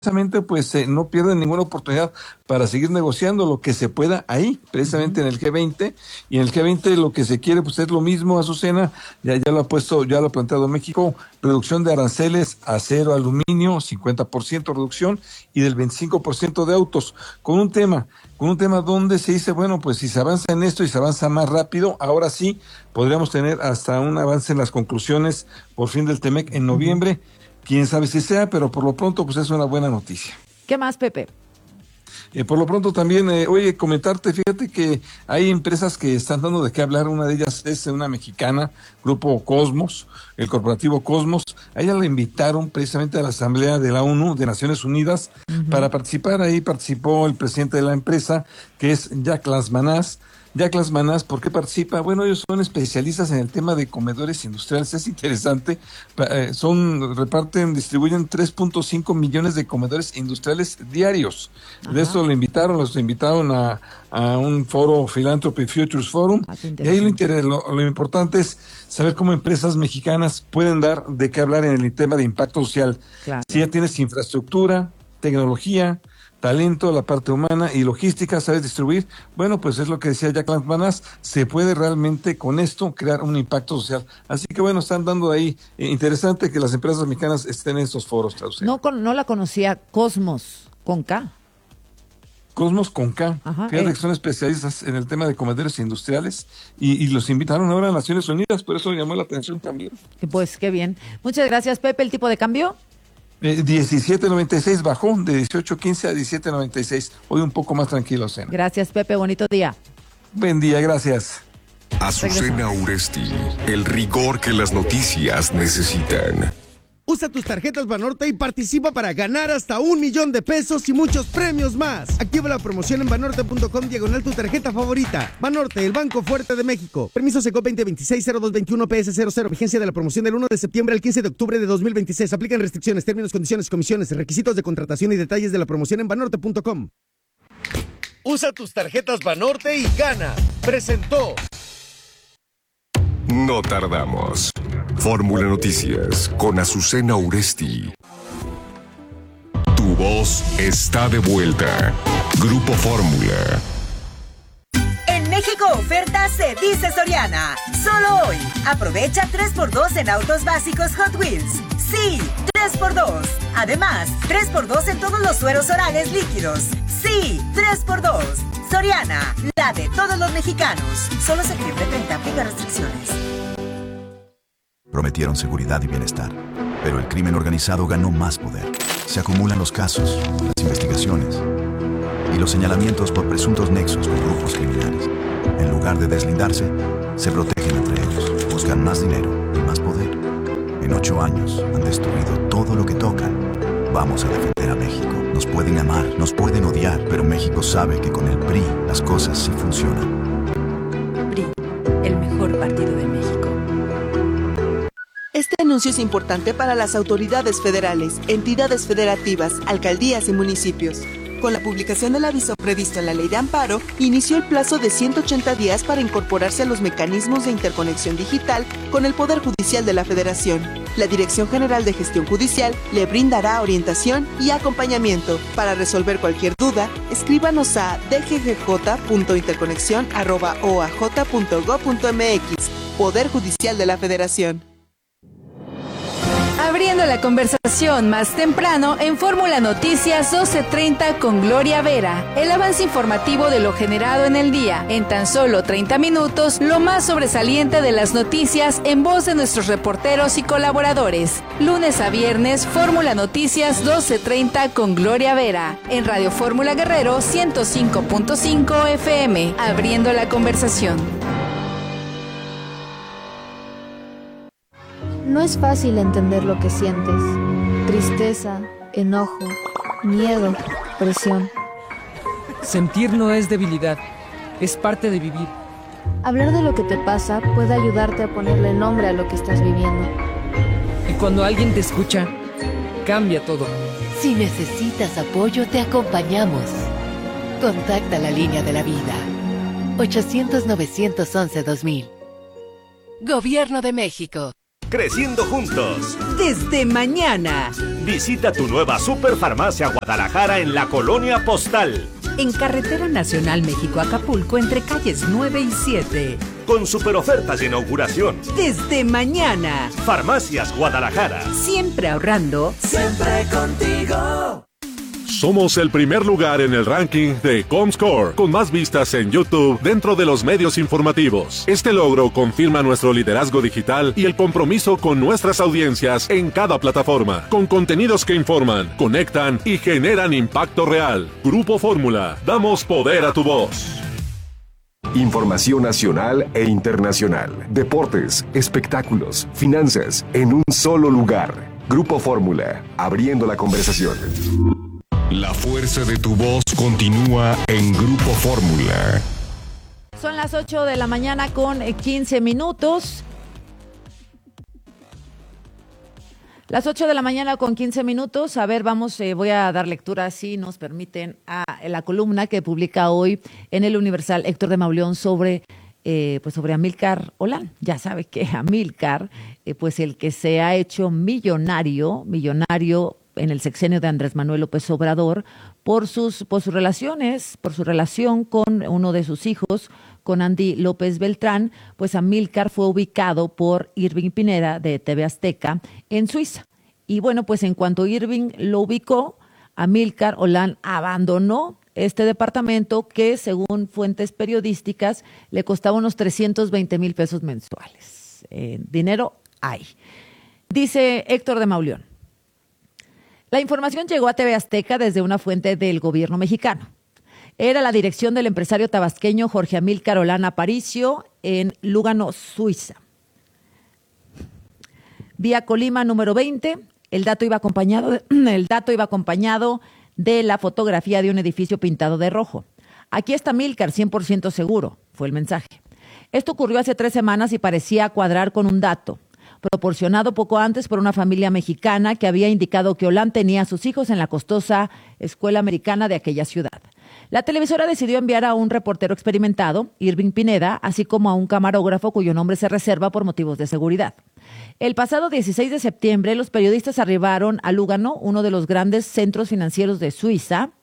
precisamente pues no pierden ninguna oportunidad para seguir negociando lo que se pueda ahí, precisamente en el G20, y en el G20 lo que se quiere pues es lo mismo, Azucena, ya lo ha puesto, ya lo ha planteado México, reducción de aranceles, acero, aluminio, 50% reducción, y del 25% de autos, con un tema donde se dice, bueno, pues si se avanza en esto y se avanza más rápido, ahora sí podríamos tener hasta un avance en las conclusiones por fin del TEMEC en noviembre. Quién sabe si sea, pero por lo pronto pues es una buena noticia. ¿Qué más, Pepe? Por lo pronto también, oye, comentarte, fíjate que hay empresas que están dando de qué hablar. Una de ellas es una mexicana, Grupo Cosmos, el corporativo Cosmos. A ella la invitaron precisamente a la Asamblea de la ONU, de Naciones Unidas, para participar. Ahí participó el presidente de la empresa, que es Jack Lasmanaz. ¿Por qué participa? Bueno, ellos son especialistas en el tema de comedores industriales. Es interesante. Distribuyen 3.5 millones de comedores industriales diarios. Ajá. De esto los invitaron a un foro Philanthropy Futures Forum. Y ahí lo importante es saber cómo empresas mexicanas pueden dar de qué hablar en el tema de impacto social. Claro. Si ya tienes infraestructura, tecnología, talento, la parte humana y logística, sabes distribuir, bueno, pues es lo que decía Jack Lasmanaz, se puede realmente con esto crear un impacto social. Así que bueno, están dando ahí, interesante que las empresas mexicanas estén en estos foros. No la conocía, Cosmos, con K. Cosmos con K. Ajá, fíjate que son especialistas en el tema de comedores industriales y los invitaron ahora a Naciones Unidas, por eso llamó la atención también. Pues qué bien. Muchas gracias, Pepe. ¿El tipo de cambio? 17.96 bajó de 18.15 a 17.96. Hoy un poco más tranquilo, Azucena. Gracias, Pepe. Bonito día. Buen día, gracias. Azucena Uresti, el rigor que las noticias necesitan. Usa tus tarjetas Banorte y participa para ganar hasta 1,000,000 de pesos y muchos premios más. Activa la promoción en banorte.com/tu tarjeta favorita. Banorte, el banco fuerte de México. Permiso SECO 2026-0221 PS00. Vigencia de la promoción del 1 de septiembre al 15 de octubre de 2026. Aplican restricciones, términos, condiciones, comisiones, requisitos de contratación y detalles de la promoción en banorte.com. Usa tus tarjetas Banorte y gana. Presentó. No tardamos. Fórmula Noticias con Azucena Uresti. Tu voz está de vuelta. Grupo Fórmula. En México oferta se dice Soriana. Solo hoy. Aprovecha 3x2 en autos básicos Hot Wheels. Sí, 3x2. Además, 3x2 en todos los sueros orales líquidos. Sí, 3x2. Soriana, la de todos los mexicanos. Solo septiembre 30, aplica restricciones. Prometieron seguridad y bienestar, pero el crimen organizado ganó más poder. Se acumulan los casos, las investigaciones y los señalamientos por presuntos nexos con grupos criminales. En lugar de deslindarse, se protegen entre ellos, buscan más dinero y más poder. En 8 años han destruido todo lo que tocan. Vamos a defender a México. Nos pueden amar, nos pueden odiar, pero México sabe que con el PRI las cosas sí funcionan. PRI, el mejor partido de México. Este anuncio es importante para las autoridades federales, entidades federativas, alcaldías y municipios. Con la publicación del aviso previsto en la Ley de Amparo, inició el plazo de 180 días para incorporarse a los mecanismos de interconexión digital con el Poder Judicial de la Federación. La Dirección General de Gestión Judicial le brindará orientación y acompañamiento. Para resolver cualquier duda, escríbanos a dggj.interconexión@oaj.gov.mx. Poder Judicial de la Federación. Abriendo la conversación más temprano en Fórmula Noticias 12:30 con Gloria Vera. El avance informativo de lo generado en el día. En tan solo 30 minutos, lo más sobresaliente de las noticias en voz de nuestros reporteros y colaboradores. Lunes a viernes, Fórmula Noticias 12:30 con Gloria Vera. En Radio Fórmula Guerrero 105.5 FM. Abriendo la conversación. No es fácil entender lo que sientes. Tristeza, enojo, miedo, presión. Sentir no es debilidad, es parte de vivir. Hablar de lo que te pasa puede ayudarte a ponerle nombre a lo que estás viviendo. Y cuando alguien te escucha, cambia todo. Si necesitas apoyo, te acompañamos. Contacta la línea de la vida. 800-911-2000. Gobierno de México. Creciendo juntos. Desde mañana, Visita tu nueva Superfarmacia Guadalajara en la Colonia Postal. En Carretera Nacional México-Acapulco, entre calles 9 y 7. Con superofertas de inauguración. Desde mañana. Farmacias Guadalajara. Siempre ahorrando. Siempre contigo. Somos el primer lugar en el ranking de Comscore, con más vistas en YouTube dentro de los medios informativos. Este logro confirma nuestro liderazgo digital y el compromiso con nuestras audiencias en cada plataforma, con contenidos que informan, conectan y generan impacto real. Grupo Fórmula, damos poder a tu voz. Información nacional e internacional, deportes, espectáculos, finanzas, en un solo lugar. Grupo Fórmula, abriendo la conversación. La fuerza de tu voz continúa en Grupo Fórmula. Son las 8 de la mañana con 15 minutos. Las 8 de la mañana con 15 minutos. A ver, voy a dar lectura, si nos permiten, a la columna que publica hoy en el Universal Héctor de Mauleón sobre Amílcar Olán. Ya sabe que Amílcar, pues el que se ha hecho millonario en el sexenio de Andrés Manuel López Obrador por sus relaciones, por su relación con uno de sus hijos, con Andy López Beltrán. Pues Amílcar fue ubicado por Irving Pineda de TV Azteca en Suiza. Y bueno, pues en cuanto Irving lo ubicó, Amílcar Olán abandonó este departamento que, según fuentes periodísticas, le costaba unos 320 mil pesos mensuales. Dinero hay. Dice Héctor de Mauleón: la información llegó a TV Azteca desde una fuente del gobierno mexicano. Era la dirección del empresario tabasqueño Jorge Amílcar Olán Aparicio en Lugano, Suiza. Vía Colima número 20, el dato iba acompañado de la fotografía de un edificio pintado de rojo. Aquí está Amílcar, 100% seguro, fue el mensaje. Esto ocurrió hace 3 semanas y parecía cuadrar con un dato proporcionado poco antes por una familia mexicana que había indicado que Olán tenía a sus hijos en la costosa escuela americana de aquella ciudad. La televisora decidió enviar a un reportero experimentado, Irving Pineda, así como a un camarógrafo cuyo nombre se reserva por motivos de seguridad. El pasado 16 de septiembre, los periodistas arribaron a Lugano, uno de los grandes centros financieros de Suiza.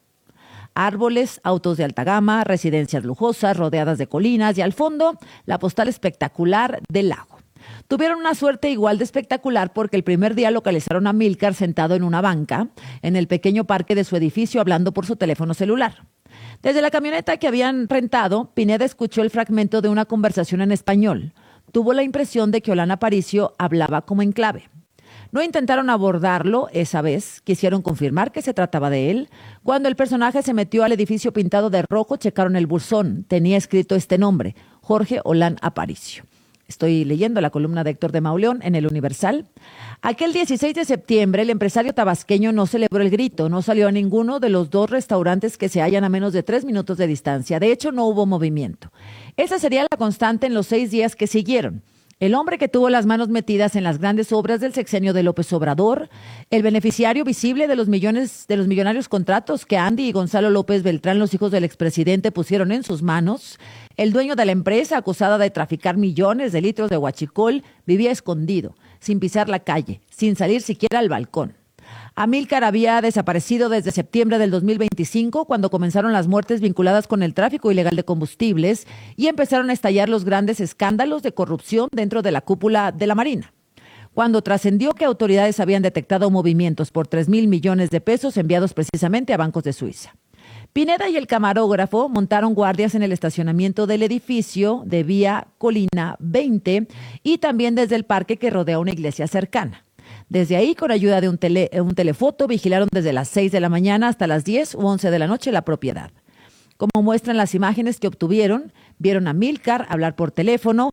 Árboles, autos de alta gama, residencias lujosas, rodeadas de colinas y al fondo, la postal espectacular del lago. Tuvieron una suerte igual de espectacular porque el primer día localizaron a Amílcar sentado en una banca en el pequeño parque de su edificio hablando por su teléfono celular. Desde la camioneta que habían rentado, Pineda escuchó el fragmento de una conversación en español. Tuvo la impresión de que Olán Aparicio hablaba como en clave. No intentaron abordarlo esa vez, quisieron confirmar que se trataba de él. Cuando el personaje se metió al edificio pintado de rojo, checaron el buzón. Tenía escrito este nombre, Jorge Olán Aparicio. Estoy leyendo la columna de Héctor de Mauleón en el Universal. Aquel 16 de septiembre, el empresario tabasqueño no celebró el grito, no salió a ninguno de los 2 restaurantes que se hallan a menos de 3 minutos de distancia. De hecho, no hubo movimiento. Esa sería la constante en los 6 días que siguieron. El hombre que tuvo las manos metidas en las grandes obras del sexenio de López Obrador, el beneficiario visible de los millonarios contratos que Andy y Gonzalo López Beltrán, los hijos del expresidente, pusieron en sus manos, el dueño de la empresa acusada de traficar millones de litros de huachicol, vivía escondido, sin pisar la calle, sin salir siquiera al balcón. Amílcar había desaparecido desde septiembre del 2025, cuando comenzaron las muertes vinculadas con el tráfico ilegal de combustibles y empezaron a estallar los grandes escándalos de corrupción dentro de la cúpula de la Marina. Cuando trascendió que autoridades habían detectado movimientos por 3,000 millones de pesos enviados precisamente a bancos de Suiza. Pineda y el camarógrafo montaron guardias en el estacionamiento del edificio de Vía Colina 20 y también desde el parque que rodea una iglesia cercana. Desde ahí, con ayuda de un telefoto, vigilaron desde las 6 de la mañana hasta las 10 u 11 de la noche la propiedad. Como muestran las imágenes que obtuvieron, vieron a Amílcar hablar por teléfono.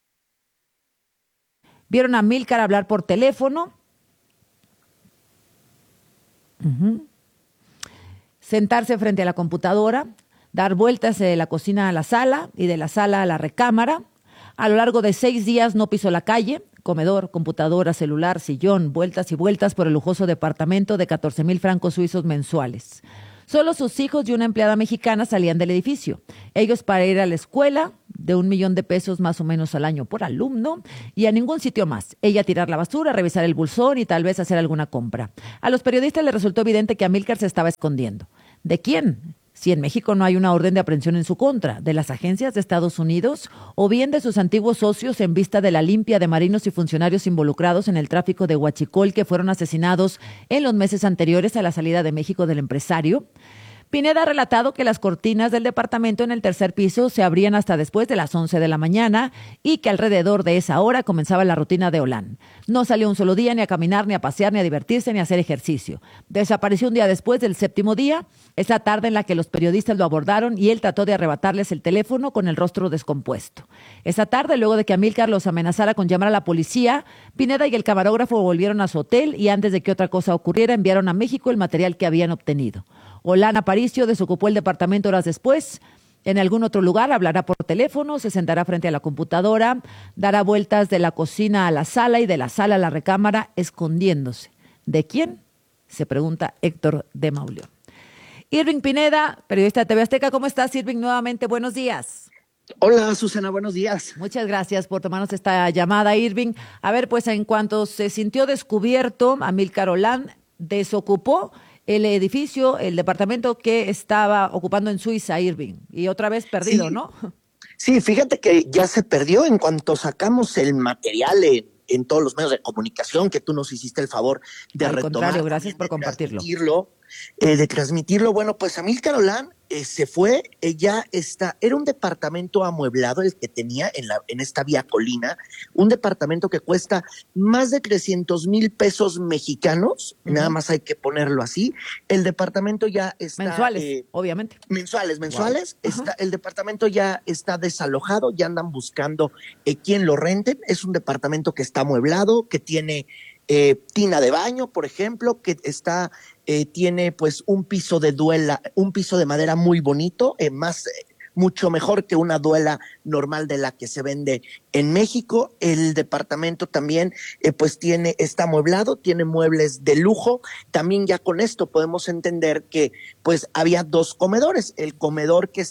Sentarse frente a la computadora, dar vueltas de la cocina a la sala y de la sala a la recámara. A lo largo de 6 días no pisó la calle. Comedor, computadora, celular, sillón, vueltas y vueltas por el lujoso departamento de 14,000 francos suizos mensuales. Solo sus hijos y una empleada mexicana salían del edificio. Ellos para ir a la escuela, de $1 millón más o menos al año por alumno, y a ningún sitio más. Ella tirar la basura, revisar el bolsón y tal vez hacer alguna compra. A los periodistas les resultó evidente que Amílcar se estaba escondiendo. ¿De quién? Si en México no hay una orden de aprehensión en su contra, ¿de las agencias de Estados Unidos o bien de sus antiguos socios en vista de la limpia de marinos y funcionarios involucrados en el tráfico de huachicol que fueron asesinados en los meses anteriores a la salida de México del empresario? Pineda ha relatado que las cortinas del departamento en el tercer piso se abrían hasta después de las 11 de la mañana y que alrededor de esa hora comenzaba la rutina de Olan. No salió un solo día ni a caminar, ni a pasear, ni a divertirse, ni a hacer ejercicio. Desapareció un día después del 7º día, esa tarde en la que los periodistas lo abordaron y él trató de arrebatarles el teléfono con el rostro descompuesto. Esa tarde, luego de que Amílcar los amenazara con llamar a la policía, Pineda y el camarógrafo volvieron a su hotel y antes de que otra cosa ocurriera enviaron a México el material que habían obtenido. Olan Aparicio desocupó el departamento horas después. En algún otro lugar hablará por teléfono, se sentará frente a la computadora, dará vueltas de la cocina a la sala y de la sala a la recámara, escondiéndose. ¿De quién? Se pregunta Héctor de Mauleón. Irving Pineda, periodista de TV Azteca. ¿Cómo estás, Irving? Nuevamente, buenos días. Hola, Susana, buenos días. Muchas gracias por tomarnos esta llamada, Irving. A ver, pues en cuanto se sintió descubierto, Amílcar Olan desocupó el edificio, el departamento que estaba ocupando en Suiza, Irving, y otra vez perdido, sí, ¿no? Sí, fíjate que ya se perdió en cuanto sacamos el material en todos los medios de comunicación, que tú nos hiciste el favor de retomar. Al contrario, gracias por compartirlo. De transmitirlo. Bueno, pues Amílcar Olan se fue, era un departamento amueblado el que tenía en esta vía Colina, un departamento que cuesta más de 300,000 pesos mexicanos, nada más hay que ponerlo así. El departamento ya está... Mensuales, obviamente. Mensuales. Wow. El departamento ya está desalojado, ya andan buscando quién lo renten. Es un departamento que está amueblado, que tiene tina de baño, por ejemplo, que tiene pues un piso de madera muy bonito, mucho mejor que una duela normal de la que se vende en México. El departamento también pues está amueblado, tiene muebles de lujo. También ya con esto podemos entender que pues había 2 comedores, el comedor que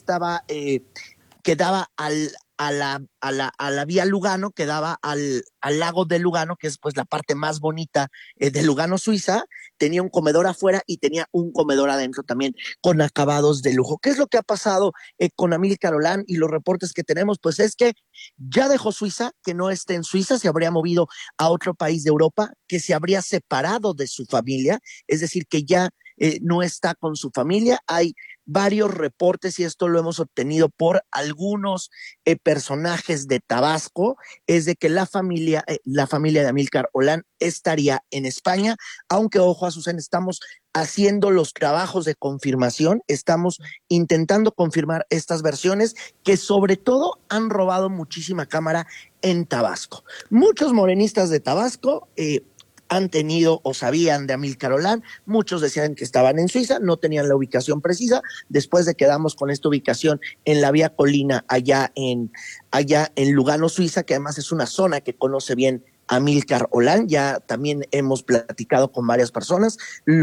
daba a la vía Lugano, que daba al lago de Lugano, que es pues la parte más bonita de Lugano, Suiza. Tenía un comedor afuera y tenía un comedor adentro también con acabados de lujo. ¿Qué es lo que ha pasado con Amílcar Olan y los reportes que tenemos? Pues es que ya dejó Suiza, que no está en Suiza, se habría movido a otro país de Europa, que se habría separado de su familia, es decir, que ya no está con su familia. Hay varios reportes y esto lo hemos obtenido por algunos personajes de Tabasco, es de que la familia de Amílcar Olan estaría en España, aunque ojo, Azucena, estamos haciendo los trabajos de confirmación, estamos intentando confirmar estas versiones que sobre todo han robado muchísima cámara en Tabasco. Muchos morenistas de Tabasco han tenido o sabían de Amílcar Olan, muchos decían que estaban en Suiza, no tenían la ubicación precisa. Después de que damos con esta ubicación en la vía Colina, allá en Lugano, Suiza, que además es una zona que conoce bien Amílcar Olan, ya también hemos platicado con varias personas,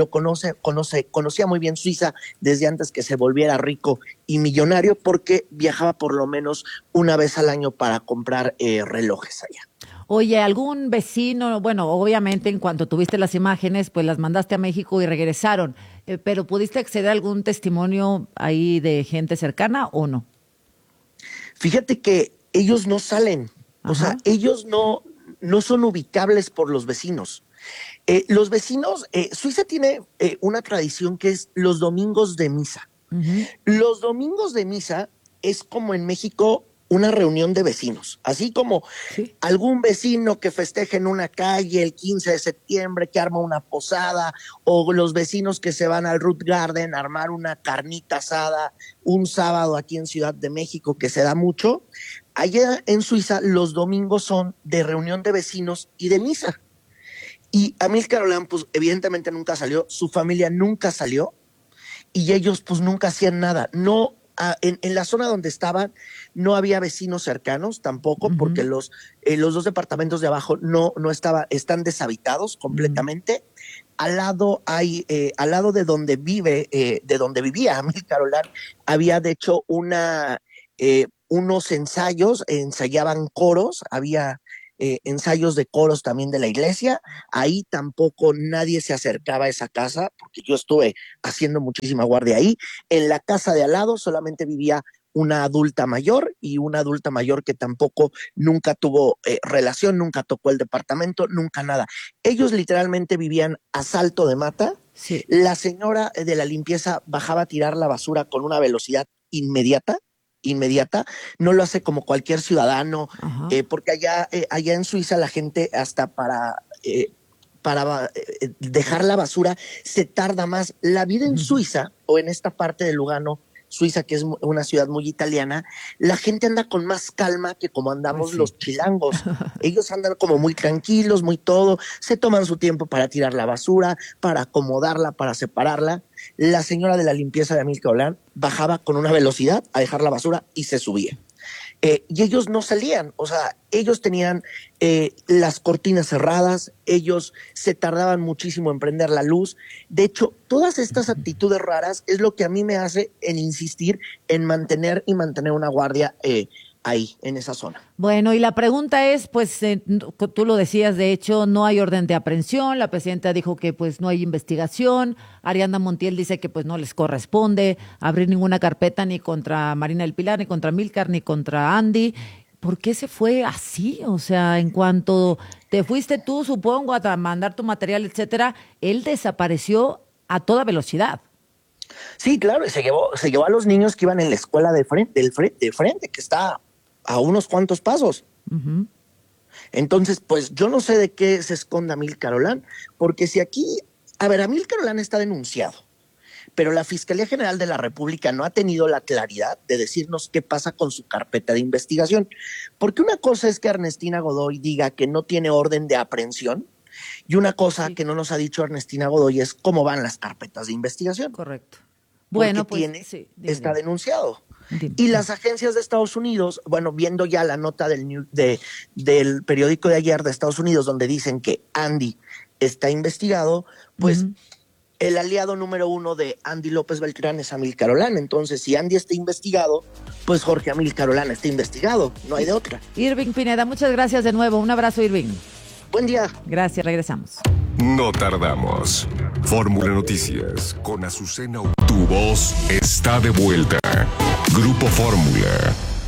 conocía muy bien Suiza desde antes que se volviera rico y millonario, porque viajaba por lo menos una vez al año para comprar relojes allá. Oye, ¿algún vecino? Bueno, obviamente en cuanto tuviste las imágenes, pues las mandaste a México y regresaron, pero ¿pudiste acceder a algún testimonio ahí de gente cercana o no? Fíjate que ellos no salen, o sea, ellos no son ubicables por los vecinos. Los vecinos, Suiza tiene una tradición que es los domingos de misa. Uh-huh. Los domingos de misa es como en México una reunión de vecinos, así como algún vecino que festeja en una calle el 15 de septiembre, que arma una posada, o los vecinos que se van al Root Garden a armar una carnita asada un sábado aquí en Ciudad de México, que se da mucho. Allá en Suiza los domingos son de reunión de vecinos y de misa. Y Amílcar Olan, pues evidentemente nunca salió, su familia nunca salió, y ellos pues nunca hacían nada. No, en la zona donde estaban no había vecinos cercanos tampoco, uh-huh, porque los 2 departamentos de abajo no están deshabitados completamente. Uh-huh. Al lado de donde vivía Amílcar Olan, había de hecho unos ensayos, ensayaban coros, había ensayos de coros también de la iglesia. Ahí tampoco nadie se acercaba a esa casa, porque yo estuve haciendo muchísima guardia ahí. En la casa de al lado solamente vivía una adulta mayor, y una adulta mayor que tampoco nunca tuvo relación, nunca tocó el departamento, nunca nada. Ellos literalmente vivían a salto de mata. Sí. La señora de la limpieza bajaba a tirar la basura con una velocidad inmediata, no lo hace como cualquier ciudadano, porque allá en Suiza la gente hasta para dejar la basura se tarda más. La vida en Suiza, o en esta parte de Lugano, Suiza, que es una ciudad muy italiana, la gente anda con más calma que como andamos los chilangos. Ellos andan como muy tranquilos, muy todo, se toman su tiempo para tirar la basura, para acomodarla, para separarla. La señora de la limpieza de Amílcar Olán bajaba con una velocidad a dejar la basura y se subía. Y ellos no salían, o sea, ellos tenían las cortinas cerradas, ellos se tardaban muchísimo en prender la luz. De hecho, todas estas actitudes raras es lo que a mí me hace en insistir en mantener una guardia ahí, en esa zona. Bueno, y la pregunta es, pues, tú lo decías, de hecho, no hay orden de aprehensión, la presidenta dijo que pues no hay investigación, Ariadna Montiel dice que pues no les corresponde abrir ninguna carpeta ni contra Marina del Pilar, ni contra Amílcar, ni contra Andy. ¿Por qué se fue así? O sea, en cuanto te fuiste tú, supongo, a mandar tu material, etcétera, él desapareció a toda velocidad. Sí, claro, se llevó a los niños que iban en la escuela de frente, que está a unos cuantos pasos. Uh-huh. Entonces, pues yo no sé de qué se esconde Amílcar Olán, porque si aquí, Amílcar Olán está denunciado, pero la Fiscalía General de la República no ha tenido la claridad de decirnos qué pasa con su carpeta de investigación. Porque una cosa es que Ernestina Godoy diga que no tiene orden de aprehensión, y una cosa que no nos ha dicho Ernestina Godoy es cómo van las carpetas de investigación. Correcto. Bueno, pues está denunciado. Y las agencias de Estados Unidos, bueno, viendo ya la nota del periódico de ayer de Estados Unidos, donde dicen que Andy está investigado, pues el aliado número 1 de Andy López Beltrán es Amílcar Olán. Entonces, si Andy está investigado, pues Jorge Amílcar Olán está investigado, no hay de otra. Irving Pineda, muchas gracias de nuevo. Un abrazo, Irving. Buen día. Gracias, regresamos. No tardamos. Fórmula Noticias con Azucena. Tu voz está de vuelta. Grupo Fórmula.